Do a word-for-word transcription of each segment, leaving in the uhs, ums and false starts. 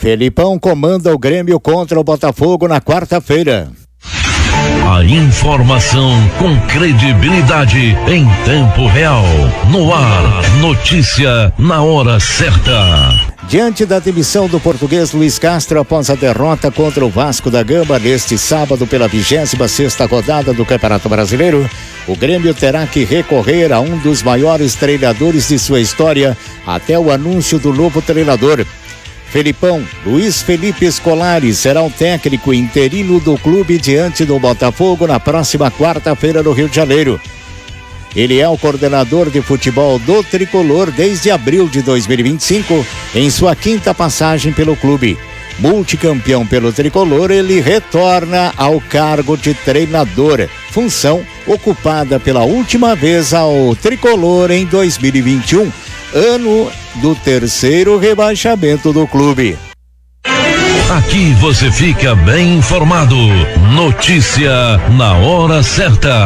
Felipão comanda o Grêmio contra o Botafogo na quarta-feira. A informação com credibilidade em tempo real. No ar, notícia na hora certa. Diante da demissão do português Luiz Castro após a derrota contra o Vasco da Gama neste sábado pela vigésima sexta rodada do Campeonato Brasileiro, o Grêmio terá que recorrer a um dos maiores treinadores de sua história até o anúncio do novo treinador. Felipão, Luiz Felipe Scolari, será o técnico interino do clube diante do Botafogo na próxima quarta-feira no Rio de Janeiro. Ele é o coordenador de futebol do Tricolor desde abril de dois mil e vinte e cinco, em sua quinta passagem pelo clube. Multicampeão pelo Tricolor, ele retorna ao cargo de treinador, função ocupada pela última vez ao Tricolor em dois mil e vinte e um, ano do terceiro rebaixamento do clube. Aqui você fica bem informado. Notícia na hora certa.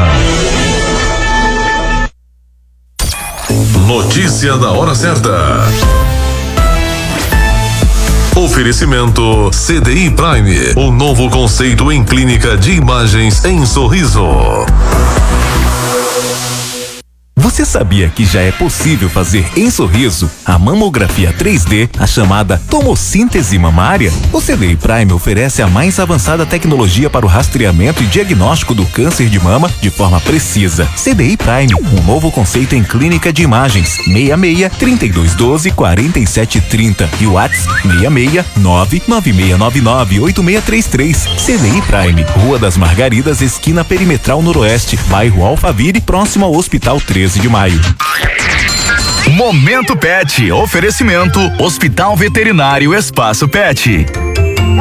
Notícia da hora certa. Oferecimento C D I Prime, o novo conceito em clínica de imagens em Sorriso. Você sabia que já é possível fazer em Sorriso a mamografia três D, a chamada tomossíntese mamária? O C D I Prime oferece a mais avançada tecnologia para o rastreamento e diagnóstico do câncer de mama de forma precisa. C D I Prime, um novo conceito em clínica de imagens. seis seis, trinta e dois doze, quarenta e sete trinta e o WhatsApp seis seis, nove nove seis nove nove, oito seis três três. C D I Prime, Rua das Margaridas, esquina Perimetral Noroeste, bairro Alphaville, próximo ao Hospital treze de Maio. Momento Pet, oferecimento Hospital Veterinário Espaço Pet.